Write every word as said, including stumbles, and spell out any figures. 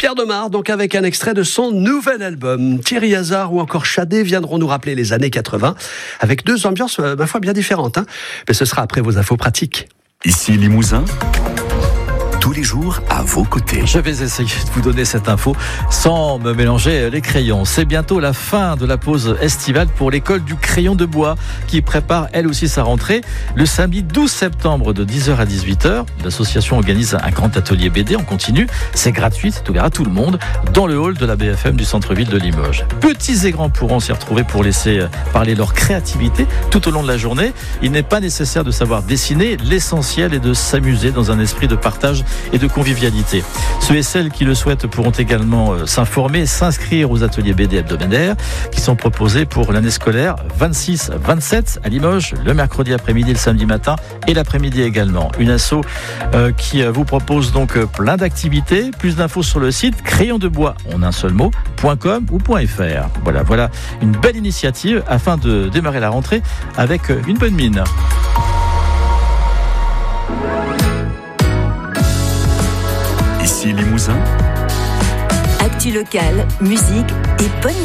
Pierre Demar, donc avec un extrait de son nouvel album. Thierry Hazard ou encore Shadé viendront nous rappeler les années quatre-vingts avec deux ambiances, euh, ma foi, bien différentes. Hein. Mais ce sera après vos infos pratiques. Ici Limousin, tous les jours à vos côtés. Je vais essayer de vous donner cette info sans me mélanger les crayons. C'est bientôt la fin de la pause estivale pour l'école du crayon de bois qui prépare elle aussi sa rentrée. Le samedi douze septembre de dix heures à dix-huit heures, l'association organise un grand atelier B D en continu. C'est gratuit, c'est ouvert à tout le monde dans le hall de la B F M du centre-ville de Limoges. Petits et grands pourront s'y retrouver pour laisser parler leur créativité tout au long de la journée. Il n'est pas nécessaire de savoir dessiner. L'essentiel est de s'amuser dans un esprit de partage et de convivialité. Ceux et celles qui le souhaitent pourront également euh, s'informer et s'inscrire aux ateliers B D hebdomadaires qui sont proposés pour l'année scolaire vingt-six vingt-sept à Limoges, le mercredi après-midi, le samedi matin et l'après-midi également. Une asso euh, qui euh, vous propose donc euh, plein d'activités. Plus d'infos sur le site crayon de bois en un seul mot .com ou .fr. Voilà, voilà une belle initiative afin de démarrer la rentrée avec euh, une bonne mine. Ici Limousin. Actu locale, musique et bonne